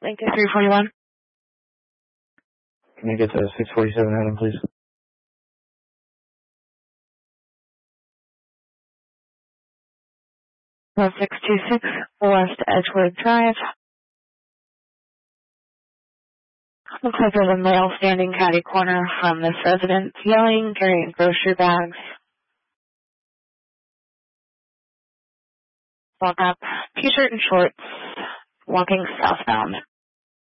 Lincoln 341. Can you get to 647 Adam, please? One 626 West Edgewood Drive. Looks like there's a male standing catty corner from this residence, yelling, carrying grocery bags. Walk up, t-shirt and shorts, walking southbound.